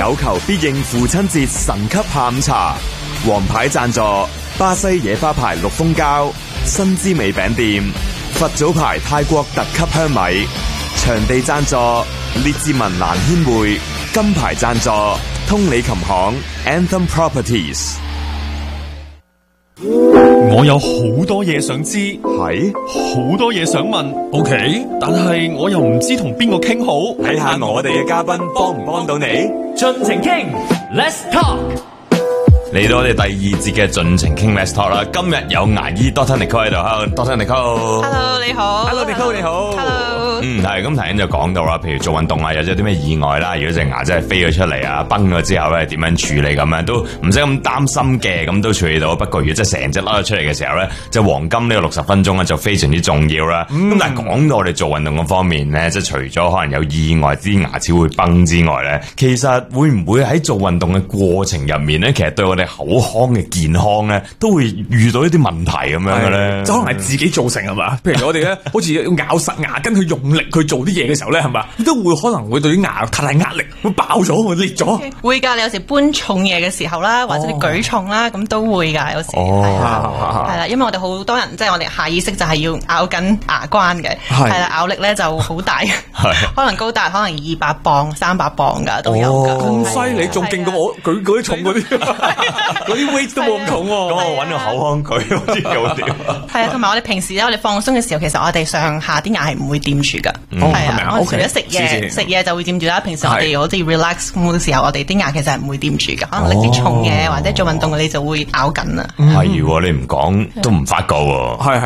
有求必應父親節神級下午茶，王牌贊助巴西野花牌綠蜂膠、新滋味餅店、佛祖牌泰國特級香米，場地贊助列治文蘭軒會，金牌贊助通利琴行 Anthem Properties。 我有好多嘢想知， 係好多嘢想問 ，OK， 但係我又唔知同邊個傾好， 睇下我哋嘅嘉賓幫唔幫到你。 盡情傾 ，Let's talk。 嚟到我哋第二節嘅盡情傾 Let's Talk 啦，今日有牙醫 Dr. Nicole 喺度，Dr. Nicole。Hello， 你好。 Hello Nicole， 你好。 Hello。 係咁頭先就講到啦，譬如做運動啊，有啲咩意外啦，如果隻牙真係飛咗出嚟啊，崩咗之後咧，點樣處理咁樣都唔使咁擔心嘅，咁都處理到。不過如果真係成隻甩咗出嚟嘅時候咧，就黃金呢個60分鐘咧就非常之重要啦。咁但係講到我哋做運動嘅方面咧，即係除咗可能有意外啲牙齒會崩之外咧，其實會唔會喺做運動嘅過程入面咧，其實對我哋口腔嘅健康咧，都會遇到一啲問題咁樣嘅咧？ 就可能係自己造成係嘛？譬如我哋咧，好似咬實牙根去用力去做啲嘢嘅時候咧，係嘛？都會可能會對啲牙太大壓力，會爆咗，會裂咗。 會㗎，你有時搬重嘢嘅時候啦，或者你舉重啦，咁都會㗎。有時係啦，因為我哋好多人即係我哋下意識就係要咬緊牙關嘅，係啦，咬力咧就好大，可能高達可能200磅、300磅㗎都有㗎。 咁犀利，仲勁過我舉嗰啲重嗰啲，嗰啲 weight 都冇咁重喎。 咁我揾個口腔舉，我知搞掂。 係啊，同埋我哋平時咧，我哋放鬆嘅時候，其實我哋上下啲牙係唔會掂住㗎。係啊，我除咗食嘢就會掂住啦。平時我哋好似 relax 嘅時候，我哋啲牙其實係唔會掂住㗎。可能拎啲重嘢或者做運動，你就會咬緊啦。 係喎，你唔講都唔發覺喎。 係。